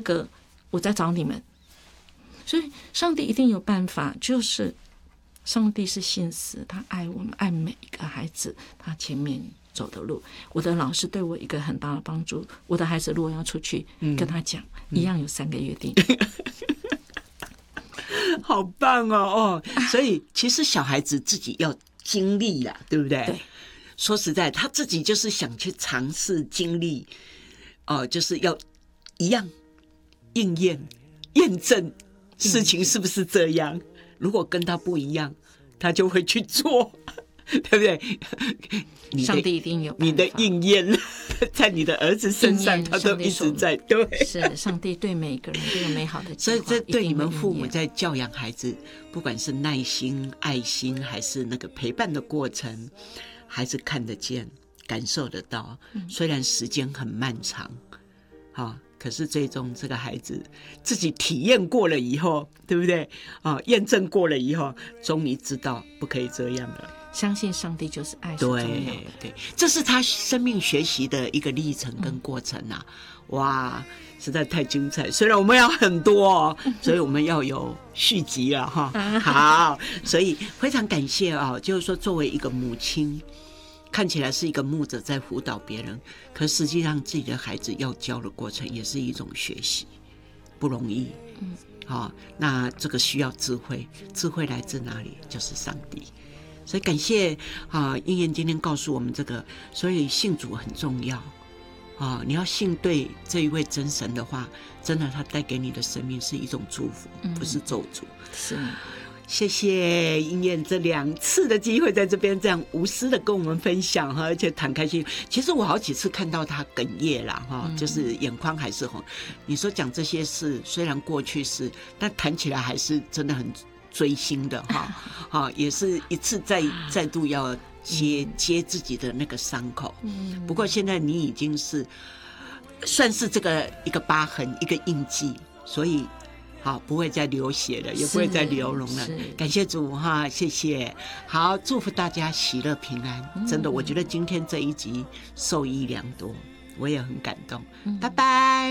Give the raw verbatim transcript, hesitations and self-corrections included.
个我在找你们。所以上帝一定有办法，就是上帝是信实，他爱我们，爱每一个孩子，他前面走的路。我的老师对我一个很大的帮助，我的孩子如果要出去跟他讲、嗯、一样有三个约定。 好棒哦哦！所以其实小孩子自己要经历啦，对不对？ 对。 说实在，他自己就是想去尝试经历，哦、呃，就是要一样应验、验证事情是不是这样。嗯、如果跟他不一样，他就会去做，对不对？ 上帝一定有你的应验，在你的儿子身上，他都一直在。对， 是上帝对每个人都有美好的计划。 所以这对你们父母在教养孩子，不管是耐心、爱心，还是那个陪伴的过程，孩子看得见、感受得到。虽然时间很漫长，啊，可是最终这个孩子自己体验过了以后，对不对？啊，验证过了以后，终于知道不可以这样了。 相信上帝就是爱是重要的。 对对，这是他生命学习的一个历程跟过程啊！嗯、哇，实在太精彩。虽然我们要很多哦，所以我们要有续集了哈。好，所以非常感谢啊、哦，就是说作为一个母亲，看起来是一个牧者在辅导别人，可实际上自己的孩子要教的过程也是一种学习，不容易。嗯，好、哦，那这个需要智慧，智慧来自哪里？就是上帝。所以感谢啊，英燕今天告诉我们这个，所以信主很重要啊！你要信对这一位真神的话，真的他带给你的生命是一种祝福，嗯、不是咒诅。 是， 谢谢英燕这两次的机会在这边这样无私的跟我们分享哈，而且坦开心。其实我好几次看到他哽咽啦哈，嗯、就是眼眶还是红。你说讲这些事，虽然过去式，但谈起来还是真的很追星的哈，哈，也是一次再再度要接接自己的那个伤口。不过现在你已经是算是这个一个疤痕，一个印记，所以好不会再流血了，也不会再流脓了。感谢主哈，谢谢。好，祝福大家喜乐平安。真的，我觉得今天这一集受益良多，我也很感动。拜拜。